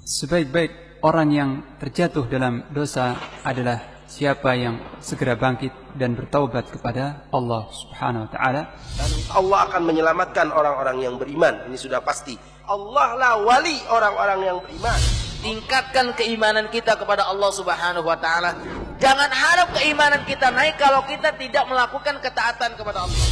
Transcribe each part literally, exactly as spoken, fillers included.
Sebaik-baik orang yang terjatuh dalam dosa adalah siapa yang segera bangkit dan bertaubat kepada Allah Subhanahu wa taala. Allah akan menyelamatkan orang-orang yang beriman, ini sudah pasti. Allah lah wali orang-orang yang beriman. Tingkatkan keimanan kita kepada Allah Subhanahu wa taala. Jangan harap keimanan kita naik kalau kita tidak melakukan ketaatan kepada Allah.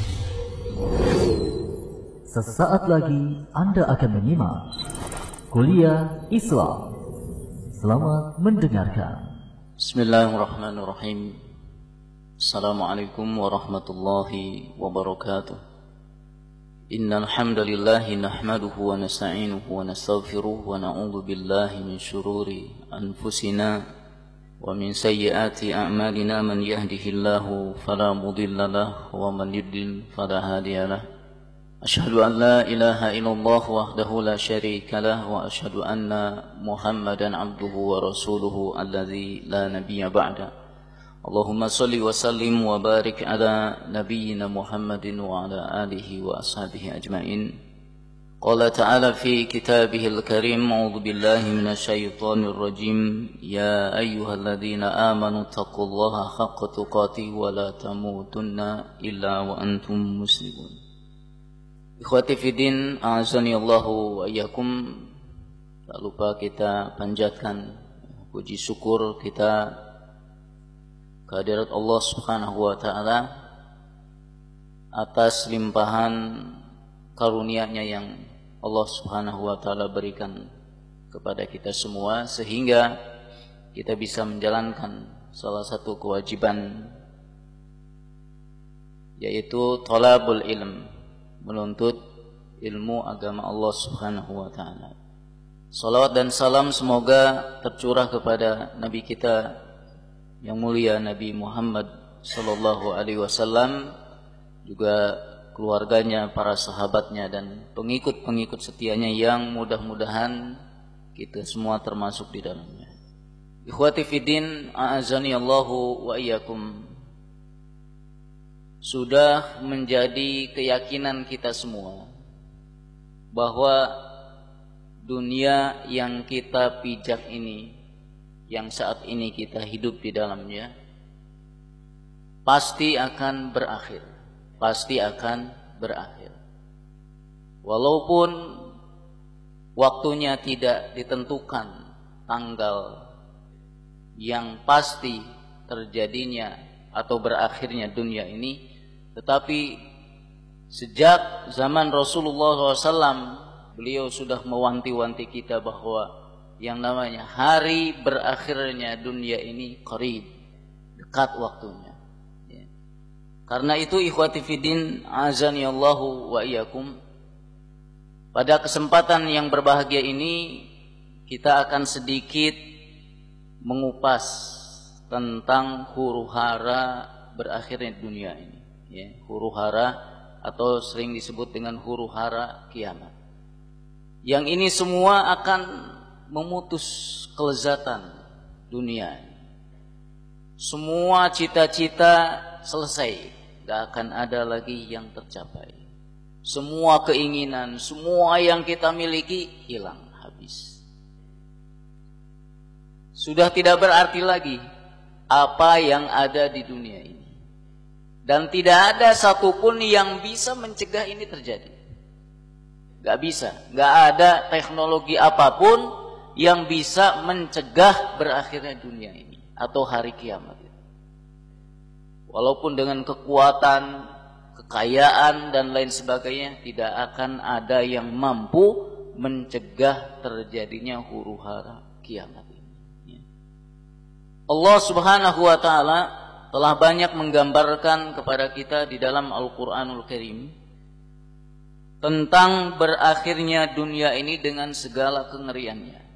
Sesaat lagi Anda akan menyimak Kuliah Islam. Selamat mendengarkan. Bismillahirrahmanirrahim. Assalamualaikum warahmatullahi wabarakatuh. Innal hamdalillahi nahmaduhu wa nasta'inuhu wa nastaghfiruhu wa na'udzu billahi min shururi anfusina wa min sayyiati a'malina. Man yahdihillahu fala mudilla lahu wa man yudlil fala hadiya lahu. Asyhadu an la ilaha illallah wahdahu la syarika lah wa asyhadu anna Muhammadan abduhu wa rasuluhu alladzi la nabiyya ba'da. Allahumma shalli wa sallim wa barik ala nabiyyina Muhammadin wa ala alihi wa ashabihi ajmain. Qala ta'ala fi kitabihil karim, a'udzu billahi minasy syaithanir rajim. Ya ayyuhalladzina amanu taqullaha haqqa tuqatih wa la tamutunna illa wa antum muslimun. Ikhwati fiddin, a'azani Allahu wa iyyakum. Tak lupa kita panjatkan puji syukur kita kehadirat Allah Subhanahu wa taala atas limpahan karunia-Nya yang Allah Subhanahu wa taala berikan kepada kita semua, sehingga kita bisa menjalankan salah satu kewajiban, yaitu thalabul ilm, menuntut ilmu agama Allah Subhanahu wa taala. Salawat dan salam semoga tercurah kepada Nabi kita yang mulia, Nabi Muhammad sallallahu alaihi wasallam, juga keluarganya, para sahabatnya dan pengikut-pengikut setianya yang mudah-mudahan kita semua termasuk di dalamnya. Ikhwati fiddin, a'azani Allahu wa iyyakum. Sudah menjadi keyakinan kita semua bahwa dunia yang kita pijak ini, yang saat ini kita hidup di dalamnya, pasti akan berakhir, pasti akan berakhir. Walaupun waktunya tidak ditentukan tanggal yang pasti terjadinya atau berakhirnya dunia ini, tetapi sejak zaman Rasulullah shallallahu alaihi wasallam beliau sudah mewanti-wanti kita bahwa yang namanya hari berakhirnya dunia ini qarib, dekat waktunya. Ya. Karena itu ikhwati fiddin, azani Allahu wa iyyakum, pada kesempatan yang berbahagia ini kita akan sedikit mengupas tentang huru-hara berakhirnya dunia ini, ya, huru-hara atau sering disebut dengan huru-hara kiamat. Yang ini semua akan memutus kelezatan dunia ini. Semua cita-cita selesai, gak akan ada lagi yang tercapai. Semua keinginan, semua yang kita miliki hilang, habis. Sudah tidak berarti lagi apa yang ada di dunia ini. Dan tidak ada satupun yang bisa mencegah ini terjadi. Gak bisa, gak ada teknologi apapun yang bisa mencegah berakhirnya dunia ini atau hari kiamat. Walaupun dengan kekuatan, kekayaan dan lain sebagainya, tidak akan ada yang mampu mencegah terjadinya huru-hara kiamat ini. Allah Subhanahu wa taala telah banyak menggambarkan kepada kita di dalam Al-Quranul Karim tentang berakhirnya dunia ini dengan segala kengeriannya.